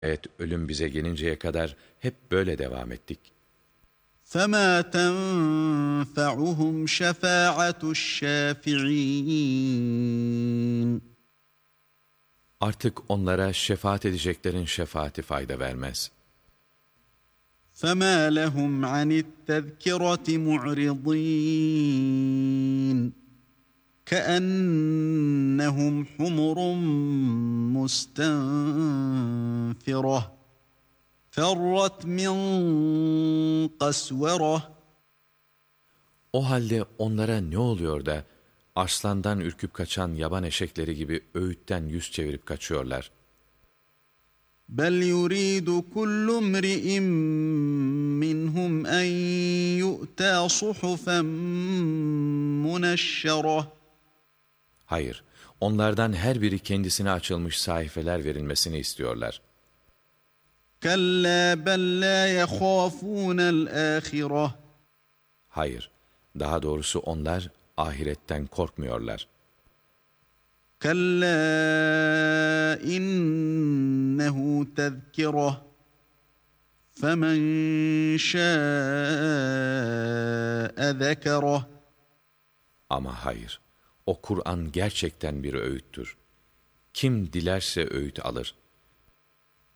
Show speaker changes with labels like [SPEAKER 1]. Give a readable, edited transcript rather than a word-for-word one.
[SPEAKER 1] Evet, ölüm bize gelinceye kadar hep böyle devam ettik.
[SPEAKER 2] فَمَا تَنْفَعُهُمْ شَفَاعَةُ الشَّافِعِينَ.
[SPEAKER 1] Artık onlara şefaat edeceklerin şefaati fayda vermez.
[SPEAKER 2] فَمَا لَهُمْ عَنِ التَّذْكِرَةِ مُعْرِضِينَ كَأَنَّهُمْ حُمُرٌ مُسْتَنْفِرَةٌ فَرَّتْ مِنْ قَسْوَرَةٍ.
[SPEAKER 1] O halde onlara ne oluyor da arslandan ürküp kaçan yaban eşekleri gibi öğütten yüz çevirip kaçıyorlar?
[SPEAKER 2] بَلْ يُرِيدُ كُلُّ امْرِئٍ مِّنْهُمْ أَنْ يُؤْتَى صُحُفًا مُنَشَّرَةً.
[SPEAKER 1] Hayır, onlardan her biri kendisine açılmış sayfeler verilmesini istiyorlar.
[SPEAKER 2] كَلَّا بَلْ لَا يَخَافُونَ الْآخِرَةَ.
[SPEAKER 1] Hayır, daha doğrusu onlar ahiretten korkmuyorlar.
[SPEAKER 2] كَلَّا إِنَّهُ تَذْكِرَةٌ فَمَنْ شَاءَ ذَكَرَهُ.
[SPEAKER 1] Ama hayır, o Kur'an gerçekten bir öğüttür. Kim dilerse öğüt alır.